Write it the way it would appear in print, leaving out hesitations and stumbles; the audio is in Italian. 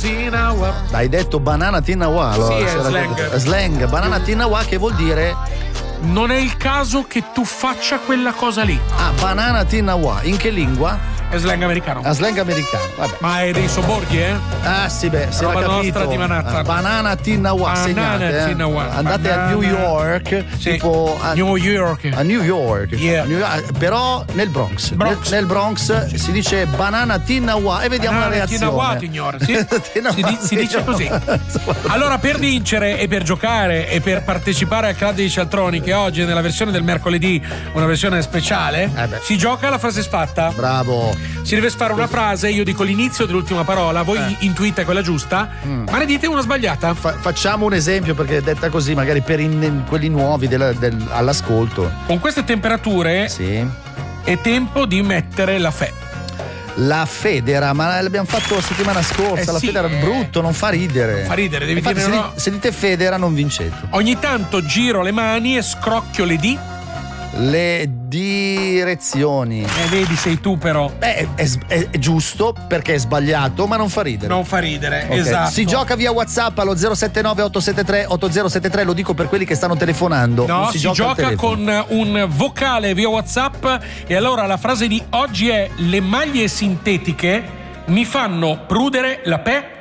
tinawa. Hai detto banana tinawa. Sì, è slang. Slang, banana tinawa, che vuol dire non è il caso che tu faccia quella cosa lì. Ah, banana tinawa. In che lingua? È slang americano. Ah, slang americano, vabbè. Ma è dei sobborghi, eh? Ah sì, beh, se roba l'ha capito. nostra di Manhattan. Banana tinawa, segnate, tinawa. Andate a New York, sì. tipo a New York. A New York. Yeah. A New York, però nel Bronx. Nel Bronx si dice banana tinawa e vediamo banana la reazione. Tinawa, signore, sì. si dice così. Allora, per vincere e per giocare e per partecipare al Club dei Cialtroni, che oggi è nella versione del mercoledì, una versione speciale, si gioca la frase sfatta. Bravo. Si deve fare una frase, io dico l'inizio dell'ultima parola, voi intuite quella giusta, ma ne dite una sbagliata. Facciamo un esempio, perché detta così magari per quelli nuovi all'ascolto. Con queste temperature è tempo di mettere la fe. La Federa, ma l'abbiamo fatto la settimana scorsa. La Federa è brutto, non fa ridere. Non fa ridere, devi infatti, dire no. Se dite Federa non vincete. Ogni tanto giro le mani e scrocchio le direzioni. Vedi, sei tu però. Beh, è giusto, perché è sbagliato, ma non fa ridere. Non fa ridere, okay. Esatto. Si gioca via WhatsApp allo 079 873 8073, lo dico per quelli che stanno telefonando. No, si gioca con un vocale via WhatsApp. E allora la frase di oggi è: le maglie sintetiche mi fanno prudere la